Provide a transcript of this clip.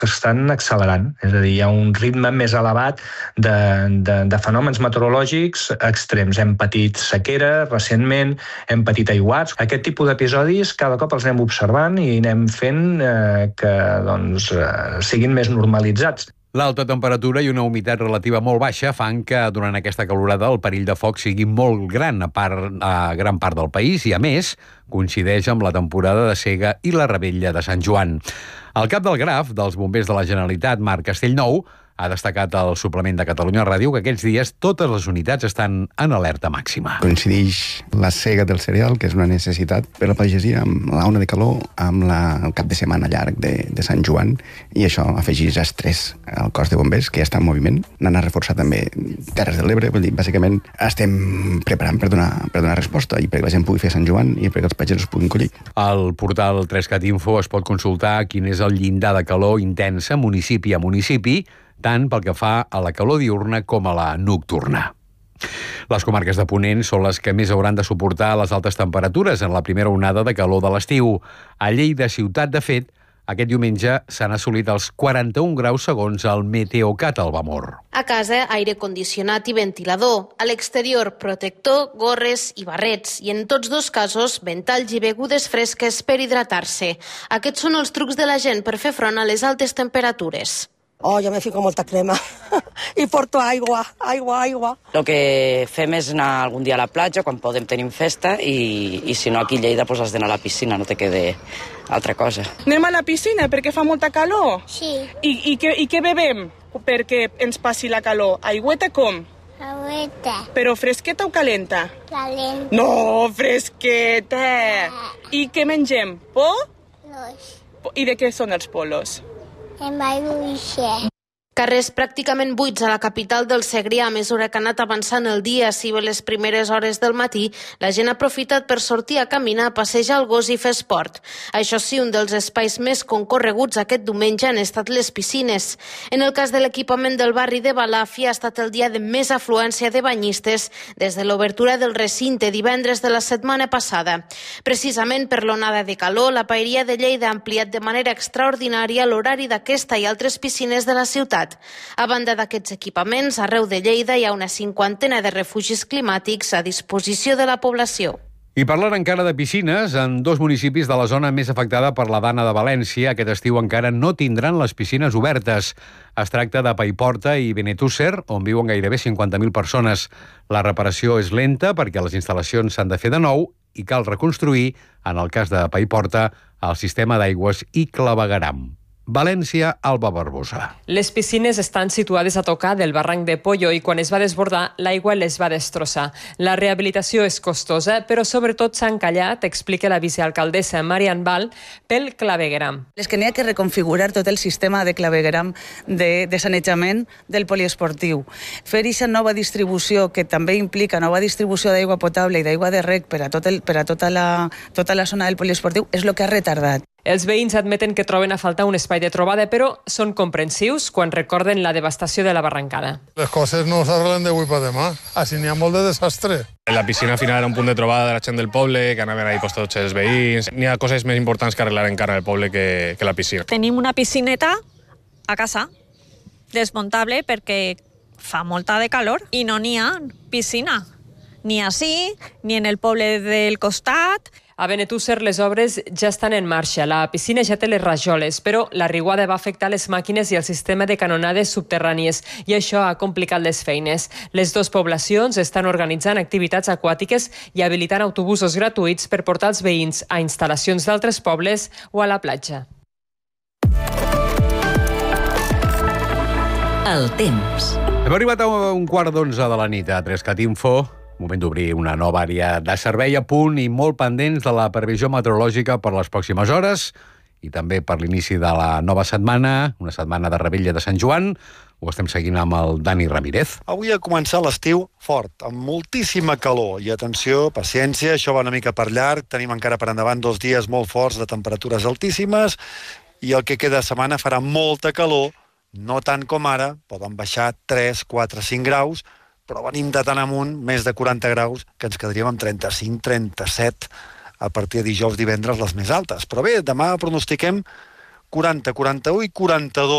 que estan accelerant. És a dir, hi ha un ritme més elevat de fenòmens meteorològics extrems. Hem patit sequera recentment, hem patit aiguats. Aquest tipus d'episodis cada cop els anem observant i anem fent que siguin més normalitzats. L'alta temperatura i una humitat relativa molt baixa fan que durant aquesta calorada el perill de foc sigui molt gran a gran part del país i, a més, coincideix amb la temporada de sega i la revetlla de Sant Joan. El cap del Graf dels Bombers de la Generalitat, Marc Castellnou, ha destacat al suplement de Catalunya Ràdio que aquests dies totes les unitats estan en alerta màxima. Coincideix la sega del cereal, que és una necessitat per a la pagesia, amb l'ona de calor, amb el cap de setmana llarg de Sant Joan, i això afegeix estrès al cos de bombers, que ja està en moviment. N'han a reforçar també Terres de l'Ebre, vull dir, bàsicament estem preparant per donar resposta i perquè la gent pugui fer Sant Joan i perquè els pagesos puguin collir. Al portal 3cat Info es pot consultar quin és el llindar de calor intensa municipi a municipi, tant pel que fa a la calor diurna com a la nocturna. Les comarques de Ponent són les que més hauran de suportar les altes temperatures en la primera onada de calor de l'estiu. A Lleida ciutat, de fet, aquest diumenge s'han assolit els 41 graus segons el Meteocat Albamor. A casa, aire condicionat i ventilador. A l'exterior, protector, gorres i barrets. I en tots dos casos, ventalls i begudes fresques per hidratar-se. Aquests són els trucs de la gent per fer front a les altes temperatures. Jo me fico molta crema i porto aigua. El que fem és anar algun dia a la platja, quan podem tenim festa, i si no aquí a Lleida has d'anar a la piscina, no te queda altra cosa. Anem a la piscina perquè fa molta calor? Sí. I què bevem perquè ens passi la calor? Aigüeta com? Aigüeta. Però fresqueta o calenta? Calenta. No, fresqueta! I què mengem? Polos. I de què són els polos? En maduixa. Carrers pràcticament buits a la capital del Segrià. A mesura que ha anat avançant el dia, si bé les primeres hores del matí, la gent ha aprofitat per sortir a caminar, a passejar el gos i fer esport. Això sí, un dels espais més concorreguts aquest diumenge han estat les piscines. En el cas de l'equipament del barri de Balàfia, ha estat el dia de més afluència de banyistes des de l'obertura del recinte divendres de la setmana passada. Precisament per l'onada de calor, la Paeria de Lleida ha ampliat de manera extraordinària l'horari d'aquesta i altres piscines de la ciutat. A banda d'aquests equipaments, arreu de Lleida hi ha una 50 de refugis climàtics a disposició de la població. I parlant encara de piscines, en dos municipis de la zona més afectada per la Dana de València, aquest estiu encara no tindran les piscines obertes. Es tracta de Paiporta i Benetússer, on viuen gairebé 50.000 persones. La reparació és lenta perquè les instal·lacions s'han de fer de nou i cal reconstruir, en el cas de Paiporta, el sistema d'aigües i clavegueram. València, Alba Barbosa. Les piscines estan situades a tocar del barranc de Pollo i quan es va desbordar, l'aigua les va destrossar. La rehabilitació és costosa, però sobretot s'ha encallat, explica la vicealcaldessa Marian Val, pel clavegueram. És que n'hi ha que reconfigurar tot el sistema de clavegueram de sanejament del poliesportiu. Fer aquesta nova distribució, que també implica nova distribució d'aigua potable i d'aigua de rec per a tota la zona del poliesportiu, és el que ha retardat. Els veïns admeten que troben a faltar un espai de trobada, però són comprensius quan recorden la devastació de la barrancada. Les coses no s'arreglen d'avui per demà. Així n'hi ha molt de desastre. La piscina al final era un punt de trobada de la gent del poble, que anaven ahí tots els veïns. N'hi ha coses més importants que arreglar encara el poble que la piscina. Tenim una piscineta a casa, desmuntable, perquè fa molta de calor i no n'hi ha piscina. Ni així, ni en el poble del costat. A Benetússer les obres ja estan en marxa. La piscina ja té les rajoles, però la riuada va afectar les màquines i el sistema de canonades subterrànies i això ha complicat les feines. Les dues poblacions estan organitzant activitats aquàtiques i habilitant autobusos gratuïts per portar els veïns a instal·lacions d'altres pobles o a la platja. El temps. Hem arribat a 11:15 de la nit a 3cat Info. Moment d'obrir una nova àrea de servei a punt i molt pendents de la previsió meteorològica per les pròximes hores i també per l'inici de la nova setmana, una setmana de revetlla de Sant Joan. Ho estem seguint amb el Dani Ramírez. Avui ha començat l'estiu fort, amb moltíssima calor. I atenció, paciència, això va una mica per llarg. Tenim encara per endavant 2 dies molt forts de temperatures altíssimes i el que queda de setmana farà molta calor, no tant com ara, poden baixar 3, 4, 5 graus, però venim de tan amunt, més de 40 graus, que ens quedaríem amb 35, 37, a partir de dijous, divendres, les més altes. Però bé, demà pronostiquem 40, 41 i 42.